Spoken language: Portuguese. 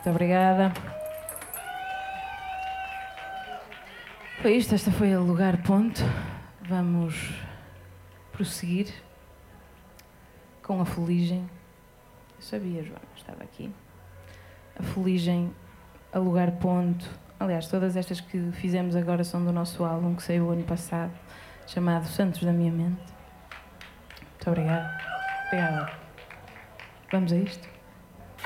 Muito obrigada. Foi isto, esta foi a Lugar Ponto. Vamos prosseguir com a Fuligem. Eu sabia, Joana, estava aqui. A Fuligem, a Lugar Ponto. Aliás, todas estas que fizemos agora são do nosso álbum que saiu o ano passado, chamado Santos da Minha Mente. Muito obrigada. Obrigada. Vamos a isto?